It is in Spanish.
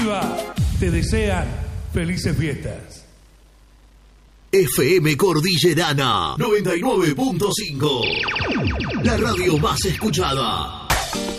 Cooperativa te desean felices fiestas. FM Cordillerana 99.5, la radio más escuchada.